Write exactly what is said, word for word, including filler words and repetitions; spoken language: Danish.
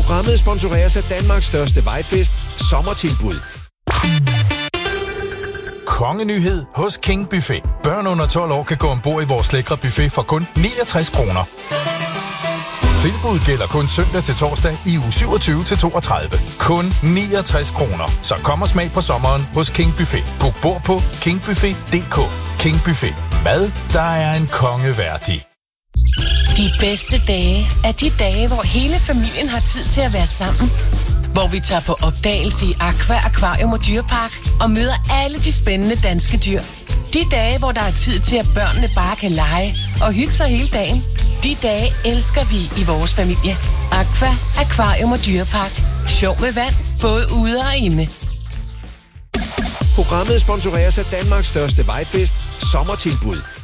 Programmet sponsoreres af Danmarks største vejfest, Sommertilbud. Kongenyhed hos King Buffet. Børn under tolv år kan gå ombord i vores lækre buffet for kun niogtres kroner. Tilbuddet gælder kun søndag til torsdag i uge syvogtyve til toogtredive. Kun niogtres kroner. Så kom og smag på sommeren hos King Buffet. Book bord på king buffet punktum d k. King Buffet. Mad, der er en konge værdig. De bedste dage er de dage, hvor hele familien har tid til at være sammen. Hvor vi tager på opdagelse i Aqua Aquarium og Dyrepark og møder alle de spændende danske dyr. De dage, hvor der er tid til, at børnene bare kan lege og hygge sig hele dagen. De dage elsker vi i vores familie. Aqua Aquarium og Dyrepark. Sjov med vand, både ude og inde. Programmet sponsoreres af Danmarks største vejfest, Sommertilbud.